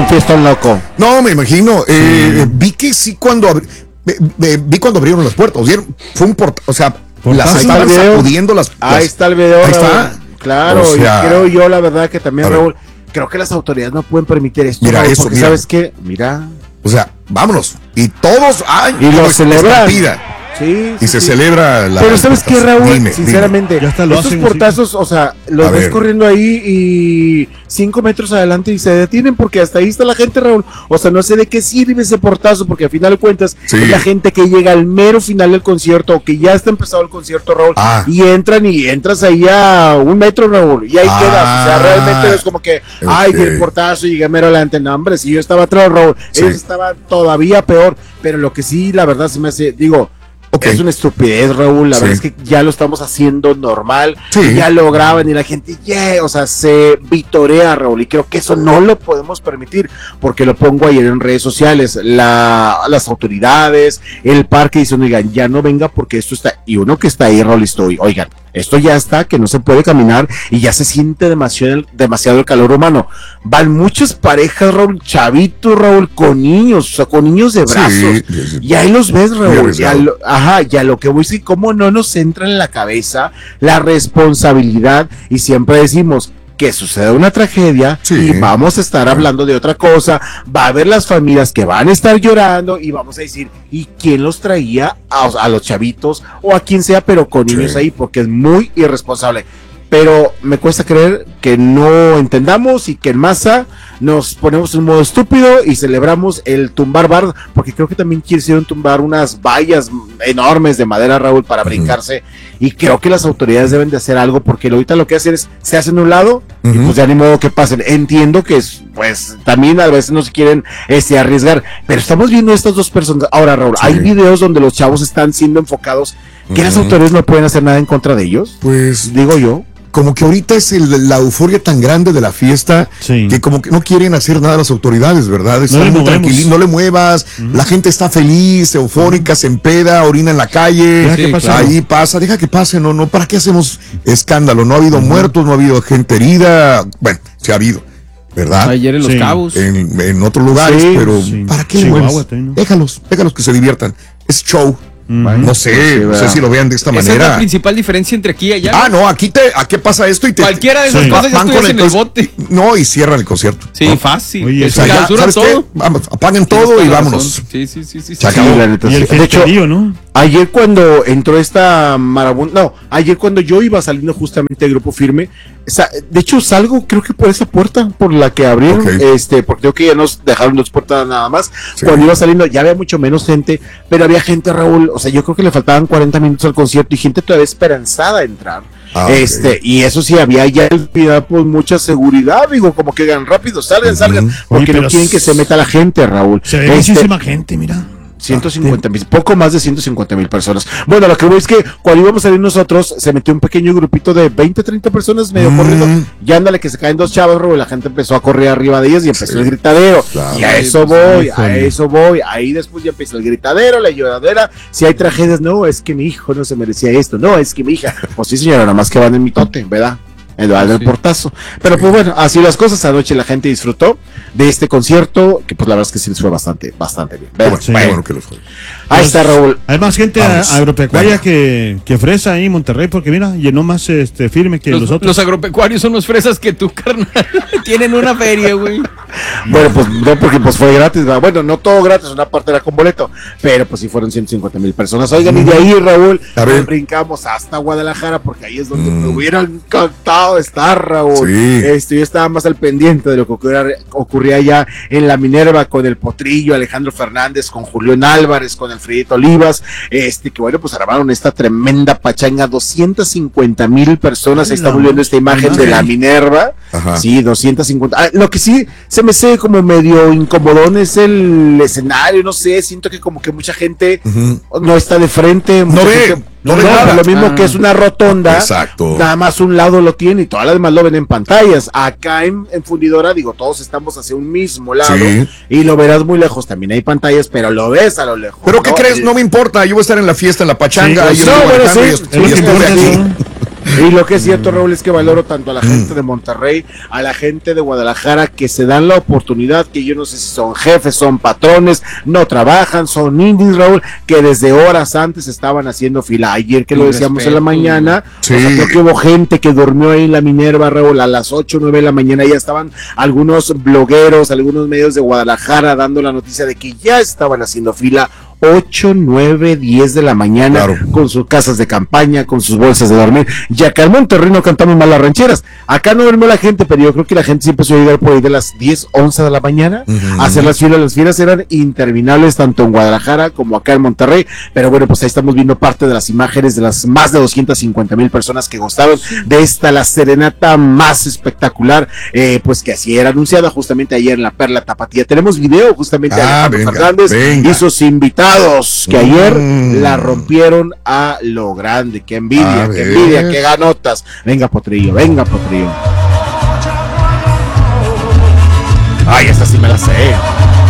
fiestón loco. No, me imagino. Vi que sí cuando abrieron las puertas. Fue un o sea, las estaban sacudiendo Ahí está el video. Ahí está. Claro, o sea, y creo yo la verdad que también, Raúl, creo que las autoridades no pueden permitir esto. Mira Raúl, eso, porque mira. ¿sabes qué? Mira. O sea, vámonos. Y todos, y lo celebran. Sí, y se celebra la. Pero ¿sabes qué, Raúl? Sinceramente, ya estos portazos, o sea, los ves corriendo ahí y 5 metros adelante y se detienen porque hasta ahí está la gente, Raúl. O sea, no sé de qué sirve ese portazo, porque al final de cuentas es la gente que llega al mero final del concierto o que ya está empezado el concierto, Raúl, y entras ahí a 1 metro, Raúl, y ahí quedas. O sea, realmente es como que, ay, que el portazo y llegué mero adelante. No, hombre, si yo estaba atrás, Raúl, ellos estaban todavía peor. Pero lo que sí, la verdad, se me hace, digo, es una estupidez, Raúl, la verdad es que ya lo estamos haciendo normal, ya lo graban y la gente, o sea, se vitorea, Raúl, y creo que eso no lo podemos permitir, porque lo pongo ayer en redes sociales, las autoridades, el parque dicen, oigan, ya no venga porque esto está, y uno que está ahí, Raúl, oigan, esto ya está, que no se puede caminar y ya se siente demasiado el calor humano. Van muchas parejas, Raúl, chavitos, Raúl, con niños, o sea, con niños de brazos, y ahí los ves, Raúl, ya lo que voy a decir, cómo no nos entra en la cabeza la responsabilidad, y siempre decimos que suceda una tragedia y vamos a estar hablando de otra cosa, va a haber las familias que van a estar llorando y vamos a decir, ¿y quién los traía a los chavitos o a quien sea, pero con niños ahí? Porque es muy irresponsable. Pero me cuesta creer que no entendamos y que en masa nos ponemos en modo estúpido y celebramos el tumbar bar, porque creo que también quisieron tumbar unas vallas enormes de madera, Raúl, para brincarse, y creo que las autoridades deben de hacer algo, porque ahorita lo que hacen es, se hacen a un lado, y pues ya ni modo que pasen. Entiendo que pues también a veces no se quieren arriesgar, pero estamos viendo estas dos personas. Ahora, Raúl, hay videos donde los chavos están siendo enfocados, que las autoridades no pueden hacer nada en contra de ellos, pues digo yo. Como que ahorita es la euforia tan grande de la fiesta que como que no quieren hacer nada las autoridades, ¿verdad? Están muy tranquilos, no le muevas, la gente está feliz, eufórica, se empeda, orina en la calle, ahí pasa, deja que pase, no, ¿para qué hacemos escándalo? No ha habido muertos, no ha habido gente herida, bueno, sí ha habido, ¿verdad? Ayer en Los Cabos. En otros lugares, pero ¿para qué le mueves? Déjalos que se diviertan, es show. No sé si lo vean de esta manera. Esa es la principal diferencia entre aquí y allá. No, aquí pasa esto y cualquiera de esas cosas ya estuvieras en el bote. No, y cierran el concierto. Sí, fácil. Oye, ¿sabes todo? Qué? Vamos, apaguen todo y vámonos. Sí. De hecho, ¿no? Ayer cuando entró esta marabunta, ayer cuando yo iba saliendo justamente del Grupo Firme, de hecho salgo creo que por esa puerta por la que abrieron, porque creo que ya nos dejaron 2 puertas nada más. Cuando iba saliendo ya había mucho menos gente, pero había gente, Raúl, o sea, yo creo que le faltaban 40 minutos al concierto y gente todavía esperanzada a entrar. Y eso sí, había ya pues mucha seguridad, digo, como que hagan rápido, salgan, porque no quieren que se meta la gente, Raúl. Se ve muchísima gente, mira. 150,000, poco más de 150,000 personas. Bueno, lo que voy es que cuando íbamos a salir nosotros, se metió un pequeño grupito de 20, 30 personas medio corriendo, y ándale que se caen 2 chavos, y la gente empezó a correr arriba de ellos y empezó el gritadero. Y a eso voy, ahí después ya empezó el gritadero, la lloradera. Si hay tragedias, no, es que mi hijo no se merecía esto, no, es que mi hija, pues sí señora, nada más que van en mi tote, ¿verdad? El portazo. Pero pues bueno, así las cosas. Anoche la gente disfrutó de este concierto, que pues la verdad es que sí les fue bastante bien. Bueno que los fue. Ahí está, Raúl. Hay más gente agropecuaria que fresa ahí en Monterrey, porque mira, llenó más Firme que los otros. Los agropecuarios son los fresas que tú, carnal. Tienen una feria, güey. Bueno, pues no, porque pues fue gratis, ¿verdad? Bueno, no todo gratis, una parte era con boleto, pero pues sí fueron 150,000 personas. Oigan, y de ahí, Raúl, brincamos hasta Guadalajara, porque ahí es donde me hubieran encantado estar, Raúl. Yo estaba más al pendiente de lo que ocurría allá en la Minerva con el Potrillo, Alejandro Fernández, con Julián Álvarez, con Alfredito Olivas, que bueno, pues armaron esta tremenda pachanga, 250,000 personas. Ahí estamos viendo esta imagen de la Minerva. Sí, 250. Lo que sí se me hace como medio incomodón es el escenario, no sé, siento que como que mucha gente no está de frente, no ve lo mismo que es una rotonda. Exacto. Nada más un lado lo tiene y todas las demás lo ven en pantallas. Acá en Fundidora, digo, todos estamos hacia un mismo lado y lo verás muy lejos. También hay pantallas, pero lo ves a lo lejos. ¿Pero qué crees? No me importa, yo voy a estar en la fiesta, en la pachanga. Y lo que es cierto, Raúl, es que valoro tanto a la gente de Monterrey, a la gente de Guadalajara, que se dan la oportunidad, que yo no sé si son jefes, son patrones, no trabajan, son indies, Raúl, que desde horas antes estaban haciendo fila. Ayer que lo decíamos en la mañana, sí. O sea, creo que hubo gente que durmió ahí en la Minerva, Raúl, a las 8 o 9 de la mañana, ya estaban algunos blogueros, algunos medios de Guadalajara dando la noticia de que ya estaban haciendo fila 8, 9, 10 de la mañana, claro, con sus casas de campaña, con sus bolsas de dormir. Y acá en Monterrey no cantamos mal las rancheras. Acá no duerme la gente, pero yo creo que la gente siempre suele llegar por ahí de las 10, 11 de la mañana a hacer las filas. Las filas eran interminables tanto en Guadalajara como acá en Monterrey, pero bueno, pues ahí estamos viendo parte de las imágenes de las más de 250,000 personas que gozaron de esta, la serenata más espectacular, pues que así era anunciada justamente ayer en la Perla Tapatía. Tenemos video justamente a Alejandro Fernández y sus invitados que ayer la rompieron a lo grande. Qué envidia, qué ganotas. Venga, Potrillo, venga, Potrillo. Ay, esta sí me la sé.